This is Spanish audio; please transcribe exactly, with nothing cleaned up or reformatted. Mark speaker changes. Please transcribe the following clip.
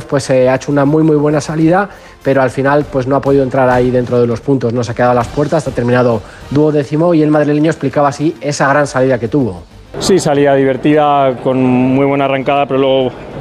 Speaker 1: después eh, ha hecho una muy muy buena salida, pero al final pues no ha podido entrar ahí dentro de los puntos, no se ha quedado a las puertas, ha terminado duodécimo y el madrileño explicaba así esa gran salida que tuvo.
Speaker 2: Sí, salida divertida, con muy buena arrancada, pero luego